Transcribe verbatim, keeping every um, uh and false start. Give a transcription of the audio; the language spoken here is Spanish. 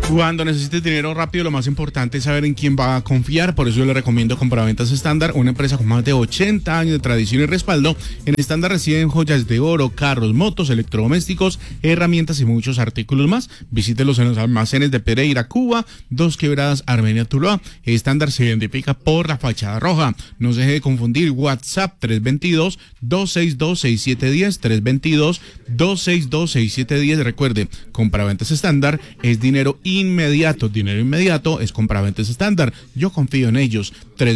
Cuando necesites dinero rápido, lo más importante es saber en quién va a confiar. Por eso yo le recomiendo Compraventas Estándar, una empresa con más de ochenta años de tradición y respaldo. En Estándar reciben joyas de oro, carros, motos, electrodomésticos, herramientas y muchos artículos más. Visítelos en los almacenes de Pereira, Cuba, Dos Quebradas, Armenia, Tuluá. Estándar se identifica por la fachada roja. No se deje de confundir. WhatsApp tres dos dos, dos seis dos, seis siete uno cero, tres dos dos, dos seis dos, seis siete uno cero. Recuerde, Compraventas Estándar es dinero inmediato. Dinero inmediato es Compraventas Estándar. Yo confío en ellos.